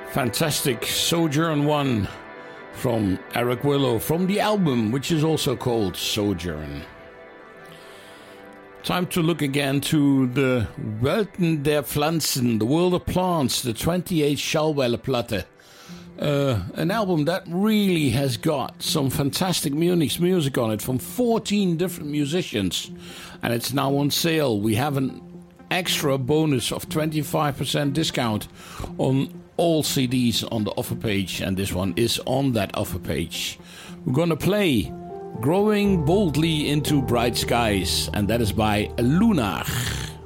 Fantastic Sojourn 1 from Eric Willow, from the album, which is also called Sojourn. Time to look again to the Welten der Pflanzen, the world of plants, the 28 Schallwelle-Platte. An album that really has got some fantastic music on it from 14 different musicians, and it's now on sale. We have an extra bonus of 25% discount on all CDs on the offer page, and this one is on that offer page. We're gonna play Growing Boldly into Bright Skies, and that is by Lunar.